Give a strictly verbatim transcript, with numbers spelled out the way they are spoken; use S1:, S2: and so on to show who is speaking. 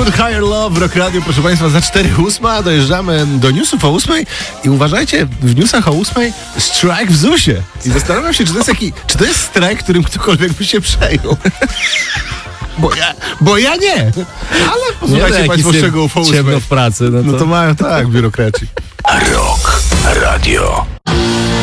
S1: Good Higher Love w Rock Radio, proszę Państwa, za cztery ósma dojeżdżamy do newsów o ósmej i uważajcie, w newsach o ósmej strajk w zusie. I zastanawiam się, czy to jest jaki, czy to jest strajk, którym ktokolwiek by się przejął. Bo ja, bo ja nie. Ale posłuchajcie
S2: nie,
S1: Państwo szczegółów o ósmej.
S2: w pracy. No to...
S1: No to mają tak biurokraci.
S3: Rock Radio.